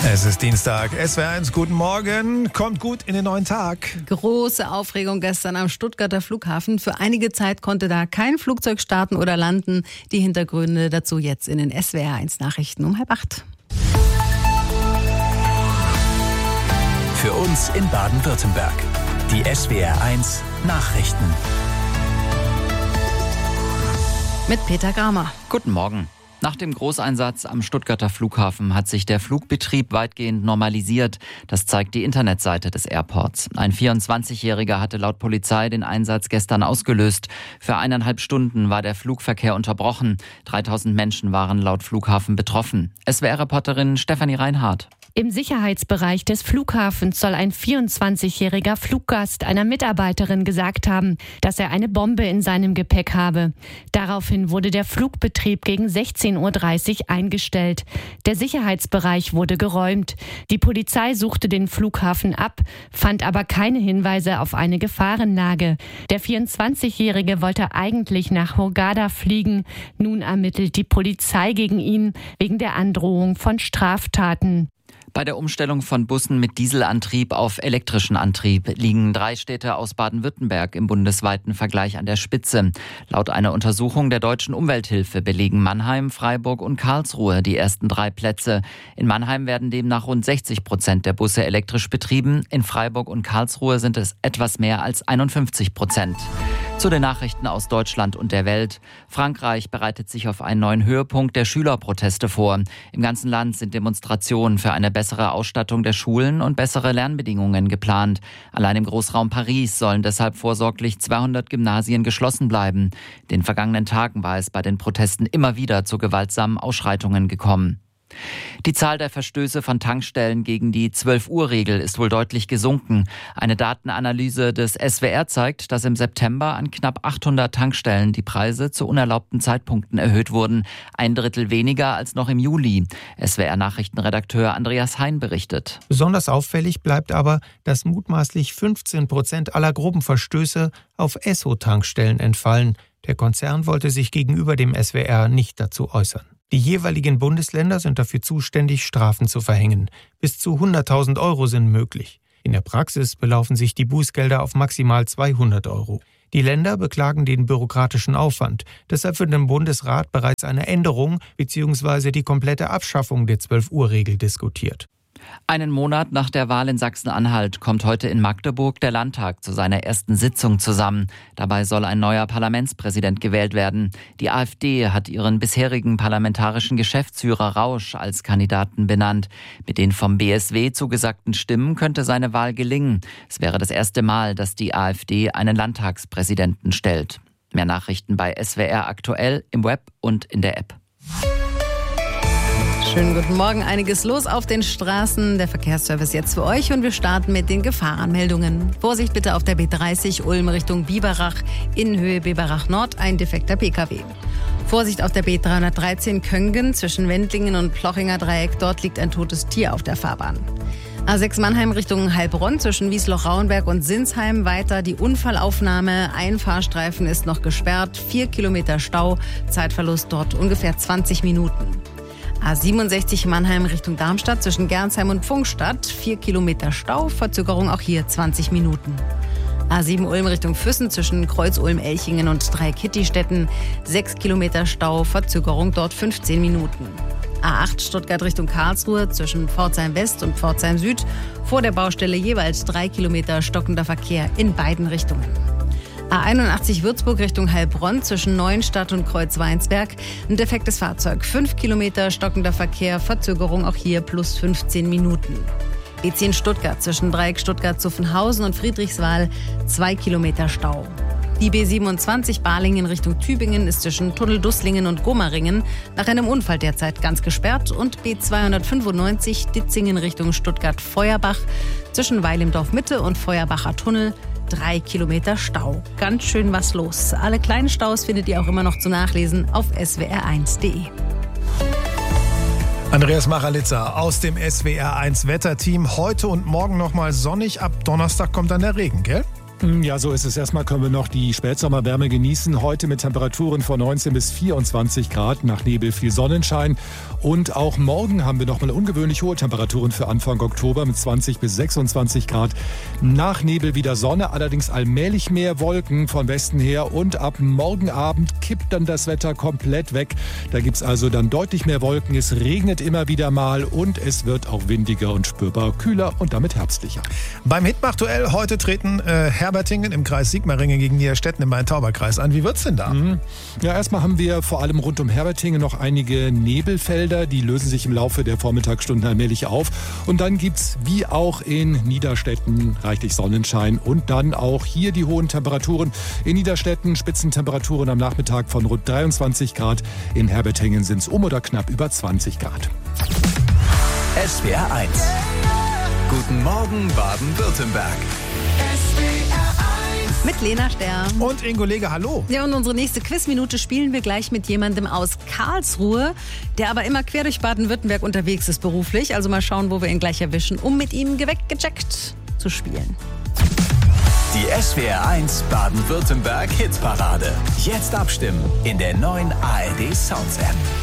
Es ist Dienstag, SWR1, guten Morgen, kommt gut in den neuen Tag. Große Aufregung gestern am Stuttgarter Flughafen. Für einige Zeit konnte da kein Flugzeug starten oder landen. Die Hintergründe dazu jetzt in den SWR1 Nachrichten um 7:30. Für uns in Baden-Württemberg. Die SWR1 Nachrichten. Mit Peter Gramer. Guten Morgen. Nach dem Großeinsatz am Stuttgarter Flughafen hat sich der Flugbetrieb weitgehend normalisiert. Das zeigt die Internetseite des Airports. Ein 24-Jähriger hatte laut Polizei den Einsatz gestern ausgelöst. Für 1,5 Stunden war der Flugverkehr unterbrochen. 3000 Menschen waren laut Flughafen betroffen. SWR-Reporterin Stefanie Reinhardt. Im Sicherheitsbereich des Flughafens soll ein 24-jähriger Fluggast einer Mitarbeiterin gesagt haben, dass er eine Bombe in seinem Gepäck habe. Daraufhin wurde der Flugbetrieb gegen 16:30 Uhr eingestellt. Der Sicherheitsbereich wurde geräumt. Die Polizei suchte den Flughafen ab, fand aber keine Hinweise auf eine Gefahrenlage. Der 24-Jährige wollte eigentlich nach Hurghada fliegen. Nun ermittelt die Polizei gegen ihn wegen der Androhung von Straftaten. Bei der Umstellung von Bussen mit Dieselantrieb auf elektrischen Antrieb liegen 3 Städte aus Baden-Württemberg im bundesweiten Vergleich an der Spitze. Laut einer Untersuchung der Deutschen Umwelthilfe belegen Mannheim, Freiburg und Karlsruhe die ersten 3 Plätze. In Mannheim werden demnach rund 60% der Busse elektrisch betrieben. In Freiburg und Karlsruhe sind es etwas mehr als 51%. Zu den Nachrichten aus Deutschland und der Welt. Frankreich bereitet sich auf einen neuen Höhepunkt der Schülerproteste vor. Im ganzen Land sind Demonstrationen für eine bessere Ausstattung der Schulen und bessere Lernbedingungen geplant. Allein im Großraum Paris sollen deshalb vorsorglich 200 Gymnasien geschlossen bleiben. In den vergangenen Tagen war es bei den Protesten immer wieder zu gewaltsamen Ausschreitungen gekommen. Die Zahl der Verstöße von Tankstellen gegen die 12-Uhr-Regel ist wohl deutlich gesunken. Eine Datenanalyse des SWR zeigt, dass im September an knapp 800 Tankstellen die Preise zu unerlaubten Zeitpunkten erhöht wurden. 1/3 weniger als noch im Juli. SWR-Nachrichtenredakteur Andreas Hein berichtet. Besonders auffällig bleibt aber, dass mutmaßlich 15% aller groben Verstöße auf Esso-Tankstellen entfallen. Der Konzern wollte sich gegenüber dem SWR nicht dazu äußern. Die jeweiligen Bundesländer sind dafür zuständig, Strafen zu verhängen. Bis zu 100.000 € sind möglich. In der Praxis belaufen sich die Bußgelder auf maximal 200 €. Die Länder beklagen den bürokratischen Aufwand. Deshalb wird im Bundesrat bereits eine Änderung bzw. die komplette Abschaffung der 12-Uhr-Regel diskutiert. Einen Monat nach der Wahl in Sachsen-Anhalt kommt heute in Magdeburg der Landtag zu seiner ersten Sitzung zusammen. Dabei soll ein neuer Parlamentspräsident gewählt werden. Die AfD hat ihren bisherigen parlamentarischen Geschäftsführer Rausch als Kandidaten benannt. Mit den vom BSW zugesagten Stimmen könnte seine Wahl gelingen. Es wäre das erste Mal, dass die AfD einen Landtagspräsidenten stellt. Mehr Nachrichten bei SWR aktuell im Web und in der App. Schönen guten Morgen. Einiges los auf den Straßen. Der Verkehrsservice jetzt für euch und wir starten mit den Gefahrenmeldungen. Vorsicht bitte auf der B30 Ulm Richtung Biberach. In Höhe Biberach Nord ein defekter Pkw. Vorsicht auf der B313 Köngen zwischen Wendlingen und Plochinger Dreieck. Dort liegt ein totes Tier auf der Fahrbahn. A6 Mannheim Richtung Heilbronn zwischen Wiesloch-Rauenberg und Sinsheim weiter die Unfallaufnahme. Ein Fahrstreifen ist noch gesperrt. 4 Kilometer Stau. Zeitverlust dort ungefähr 20 Minuten. A67 Mannheim Richtung Darmstadt zwischen Gernsheim und Pfungstadt. 4 Kilometer Stau, Verzögerung auch hier 20 Minuten. A7 Ulm Richtung Füssen zwischen Kreuz-Ulm-Elchingen und Dreieck-Hittistetten. 6 Kilometer Stau, Verzögerung dort 15 Minuten. A8 Stuttgart Richtung Karlsruhe zwischen Pforzheim West und Pforzheim Süd. Vor der Baustelle jeweils 3 Kilometer stockender Verkehr in beiden Richtungen. A81 Würzburg Richtung Heilbronn zwischen Neuenstadt und Kreuzweinsberg. Ein defektes Fahrzeug. 5 Kilometer stockender Verkehr, Verzögerung auch hier plus 15 Minuten. B10 Stuttgart zwischen Dreieck Stuttgart-Zuffenhausen und Friedrichswal. 2 Kilometer Stau. Die B27 Balingen Richtung Tübingen ist zwischen Tunnel Dusslingen und Gomaringen nach einem Unfall derzeit ganz gesperrt. Und B295 Ditzingen Richtung Stuttgart-Feuerbach zwischen Weil im Dorf Mitte und Feuerbacher Tunnel. 3 Kilometer Stau. Ganz schön was los. Alle kleinen Staus findet ihr auch immer noch zu nachlesen auf swr1.de. Andreas Machalitzer aus dem SWR1 Wetterteam. Heute und morgen nochmal sonnig. Ab Donnerstag kommt dann der Regen, gell? Ja, so ist es. Erstmal können wir noch die Spätsommerwärme genießen. Heute mit Temperaturen von 19 bis 24 Grad. Nach Nebel viel Sonnenschein. Und auch morgen haben wir nochmal ungewöhnlich hohe Temperaturen für Anfang Oktober mit 20 bis 26 Grad. Nach Nebel wieder Sonne, allerdings allmählich mehr Wolken von Westen her. Und ab morgen Abend kippt dann das Wetter komplett weg. Da gibt's also dann deutlich mehr Wolken. Es regnet immer wieder mal und es wird auch windiger und spürbar kühler und damit herbstlicher. Beim Hitmach-Duell heute treten Herbertingen im Kreis Sigmaringen gegen Niederstetten im Main-Tauber-Kreis an. Wie wird's denn da? Ja, erstmal haben wir vor allem rund um Herbertingen noch einige Nebelfelder. Die lösen sich im Laufe der Vormittagsstunden allmählich auf. Und dann gibt's wie auch in Niederstetten reichlich Sonnenschein. Und dann auch hier die hohen Temperaturen. In Niederstetten Spitzentemperaturen am Nachmittag von rund 23 Grad. In Herbertingen sind's oder knapp über 20 Grad. SWR 1. Guten Morgen Baden-Württemberg. Mit Lena Sterr. Und Ingo Lege, hallo. Ja, und unsere nächste Quizminute spielen wir gleich mit jemandem aus Karlsruhe, der aber immer quer durch Baden-Württemberg unterwegs ist beruflich. Also mal schauen, wo wir ihn gleich erwischen, um mit ihm gecheckt zu spielen. Die SWR 1 Baden-Württemberg Hitparade. Jetzt abstimmen in der neuen ARD Sounds App.